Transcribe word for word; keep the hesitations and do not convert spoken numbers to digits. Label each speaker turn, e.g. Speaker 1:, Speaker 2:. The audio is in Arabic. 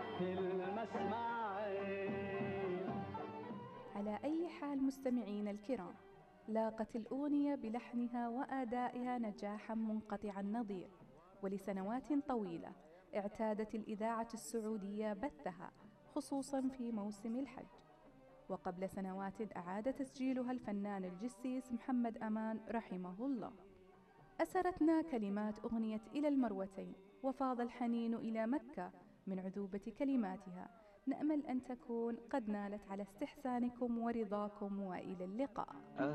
Speaker 1: في المسمع.
Speaker 2: على أي حال مستمعين الكرام، لاقت الأغنية بلحنها وأدائها نجاحا منقطع النظير، ولسنوات طويلة اعتادت الإذاعة السعودية بثها خصوصا في موسم الحج. وقبل سنوات أعاد تسجيلها الفنان الجسيس محمد أمان رحمه الله. أسرتنا كلمات أغنية إلى المروتين وفاض الحنين إلى مكة من عذوبة كلماتها. نأمل أن تكون قد نالت على استحسانكم ورضاكم، وإلى اللقاء.